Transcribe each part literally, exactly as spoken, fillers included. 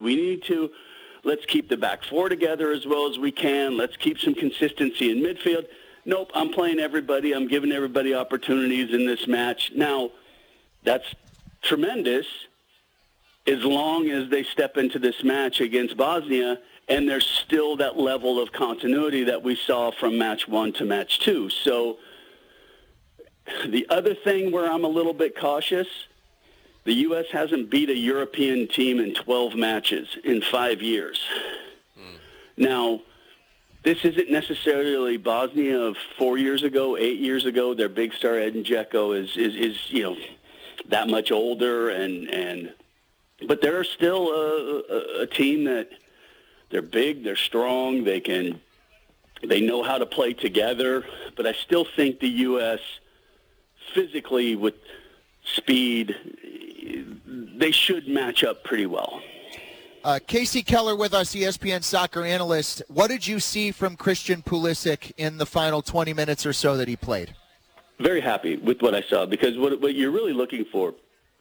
we need to. Let's keep the back four together as well as we can. Let's keep some consistency in midfield. Nope, I'm playing everybody. I'm giving everybody opportunities in this match. Now, that's tremendous as long as they step into this match against Bosnia and there's still that level of continuity that we saw from match one to match two. So the other thing where I'm a little bit cautious, the U S hasn't beat a European team in twelve matches in five years. Mm. Now, this isn't necessarily Bosnia of four years ago, eight years ago. Their big star, Edin Dzeko, is, is, is you know, that much older. and and But they're still a, a, a team that they're big, they're strong, they can, they know how to play together. But I still think the U S physically with speed, they should match up pretty well. Uh, Casey Keller with us, E S P N soccer analyst. What did you see from Christian Pulisic in the final twenty minutes or so that he played? Very happy with what I saw, because what, what you're really looking for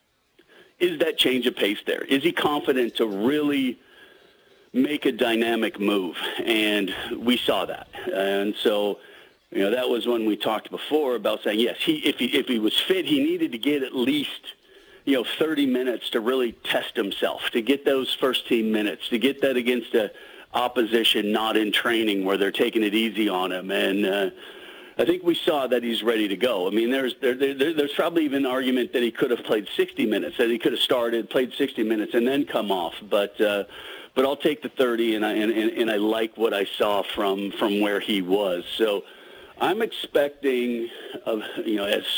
is that change of pace there. Is he confident to really make a dynamic move? And we saw that. And so, you know, that was when we talked before about saying, yes, he if he if he was fit, he needed to get at least, you know, thirty minutes to really test himself, to get those first team minutes, to get that against a opposition not in training where they're taking it easy on him. And uh, I think we saw that he's ready to go. I mean, there's there, there, there's probably even an argument that he could have played sixty minutes, that he could have started, played sixty minutes, and then come off. But uh, but I'll take the thirty, and I and, and I like what I saw from from where he was. So I'm expecting, uh, you know, as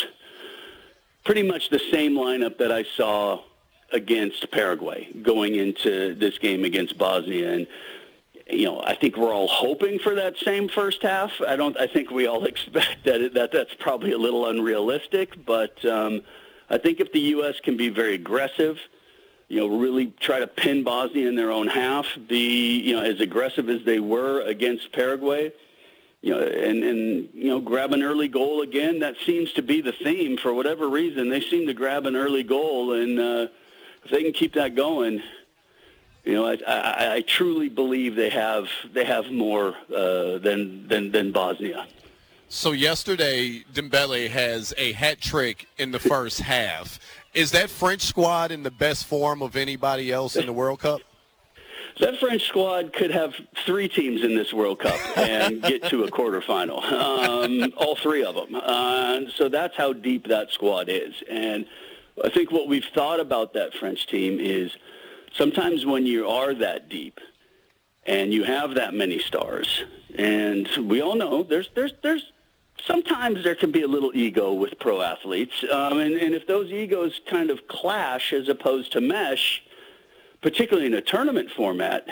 pretty much the same lineup that I saw against Paraguay going into this game against Bosnia. And, you know, I think we're all hoping for that same first half. I don't, I think we all expect that it, that that's probably a little unrealistic, but um, I think if the U S can be very aggressive, you know, really try to pin Bosnia in their own half, be, you know, as aggressive as they were against Paraguay, you know, and, and, you know, grab an early goal again. That seems to be the theme. For whatever reason, they seem to grab an early goal, and uh, if they can keep that going, you know, I, I, I truly believe they have they have more uh, than, than than Bosnia. So yesterday, Dembele has a hat trick in the first half. Is that French squad in the best form of anybody else in the World Cup? That French squad could have three teams in this World Cup and get to a quarterfinal, um, all three of them. Uh, so that's how deep that squad is. And I think what we've thought about that French team is sometimes when you are that deep and you have that many stars, and we all know there's there's there's sometimes there can be a little ego with pro athletes, um, and, and if those egos kind of clash as opposed to mesh, particularly in a tournament format,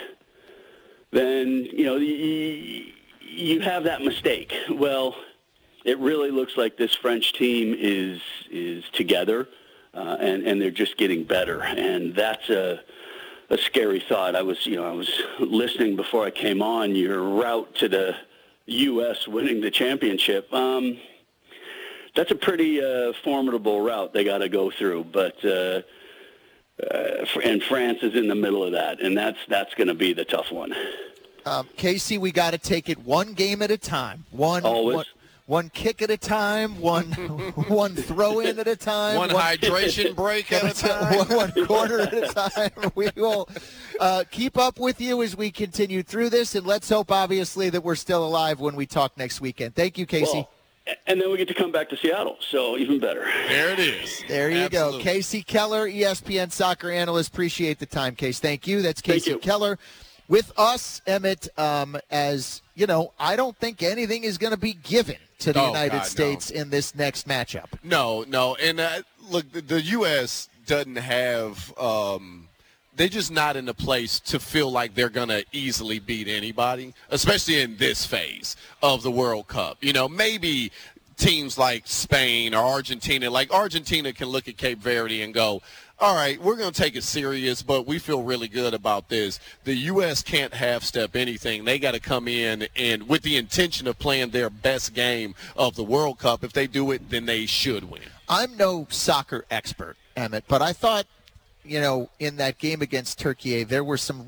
then, you know, you, you have that mistake. Well, it really looks like this French team is is together, uh, and, and they're just getting better. And that's a, a scary thought. I was, you know, I was listening before I came on, your route to the U S winning the championship. Um, that's a pretty uh, formidable route they got to go through, but... Uh, Uh, and France is in the middle of that, and that's that's going to be the tough one. Um, Casey, we got to take it one game at a time. One, Always. one, one kick at a time. One, one throw in at a time. One, one hydration break at a time. One, one quarter at a time. We will uh, keep up with you as we continue through this, and let's hope, obviously, that we're still alive when we talk next weekend. Thank you, Casey. Well, and then we get to come back to Seattle, so even better. There it is. There you Absolutely. go. Casey Keller, E S P N soccer analyst. Appreciate the time, Case. Thank you. That's Casey you. Keller with us, Emmett. Um, as you know, I don't think anything is going to be given to the Oh, United God, States no. in this next matchup. No, no. And uh, look, the, the U S doesn't have um, – they're just not in a place to feel like they're going to easily beat anybody, especially in this phase of the World Cup. You know, maybe teams like Spain or Argentina, like Argentina can look at Cape Verde and go, all right, we're going to take it serious, but we feel really good about this. The U S can't half-step anything. They got to come in and with the intention of playing their best game of the World Cup. If they do it, then they should win. I'm no soccer expert, Emmett, but I thought, you know, in that game against Turkey, there were some